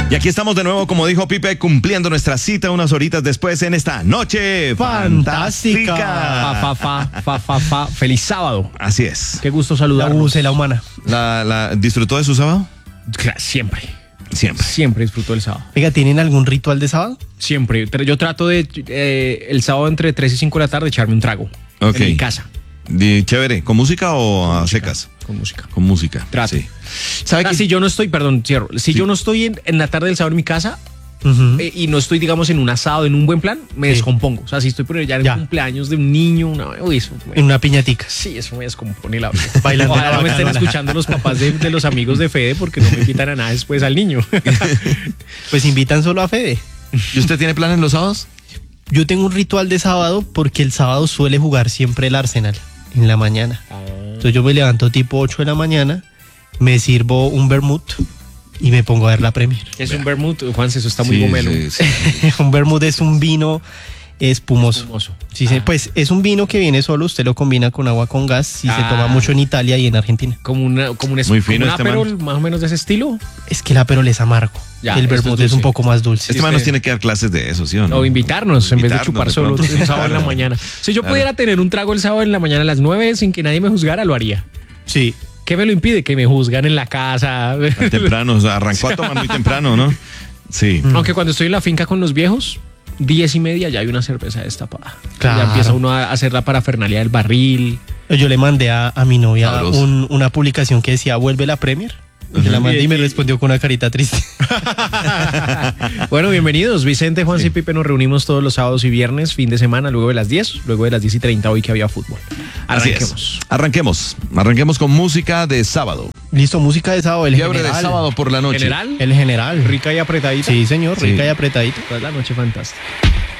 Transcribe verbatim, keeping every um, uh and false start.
Y aquí estamos de nuevo, como dijo Pipe, cumpliendo nuestra cita unas horitas después en esta noche fantástica. Fa, fa, fa, fa, fa, fa. Feliz sábado. Así es. Qué gusto saludarlos. La bucela humana. La, la, ¿Disfrutó de su sábado? Claro, siempre. Siempre. Siempre disfruto del sábado. Oiga, ¿tienen algún ritual de sábado? Siempre. Yo trato de, eh, el sábado entre tres y cinco de la tarde, echarme un trago. Ok. En mi casa. De, chévere. ¿Con música o a música, secas? Con música. Con música. Trato. Sí. ¿Sabe Ah, que si yo no estoy, perdón, cierro. Si Sí. yo no estoy en, en la tarde del sábado en mi casa Uh-huh. eh, y no estoy, digamos, en un asado, en un buen plan, me Sí. descompongo. O sea, si estoy por ya en Ya. el cumpleaños de un niño, una, uy, eso me- En una piñatica. sí, eso me descompone la vida. Bailando Ojalá la no me estén bacalona. escuchando los papás de, de los amigos de Fede porque no me invitan a nada después al niño. Pues invitan solo a Fede. ¿Y usted tiene planes los sábados? Yo tengo un ritual de sábado porque el sábado suele jugar siempre el Arsenal en la mañana. Entonces yo me levanto tipo ocho de la mañana, me sirvo un vermut y me pongo a ver la Premier. Es un vermut, Juan, eso está muy Sí, gomelo. sí, sí. Un vermut es un vino espumoso. Espumoso. Sí, sí, Ah. pues es un vino que viene solo, usted lo combina con agua con gas y se Ah. toma mucho en Italia y en Argentina. Como una, como un, Muy fino como un este Aperol, más o menos de ese estilo. Es que el Aperol es amargo. Ya, el esto es vermut es, un dulce. poco más dulce. Este man nos usted- tiene que dar clases de eso, ¿sí o no? O invitarnos en vez de Invitarnos chupar de solo pronto. el sábado en la Claro. mañana. Si yo Claro. pudiera tener un trago el sábado en la mañana a las nueve sin que nadie me juzgara, lo haría. Sí. ¿Qué me lo impide? Que me juzgan en la casa. Temprano, o sea, arrancó a tomar muy temprano, ¿no? Sí. Aunque cuando estoy en la finca con los viejos, diez y media ya hay una cerveza destapada. Claro. Ya empieza uno a hacer la parafernalia del barril. Yo le mandé a, a mi novia Sabroso. un- una publicación que decía vuelve la Premier. Yo la mandé y me respondió con una carita triste. Bueno, bienvenidos. Vicente, Juan y Pipe, nos reunimos todos los sábados y viernes, fin de semana, luego de las diez, luego de las diez y treinta hoy que había fútbol. Así es. Arranquemos. Arranquemos. Arranquemos con música de sábado. Listo, música de sábado. El Fiebre de general. sábado por la noche. General, El general. rica y apretadita. Sí, señor, Sí. rica y apretadito. Toda la noche fantástica.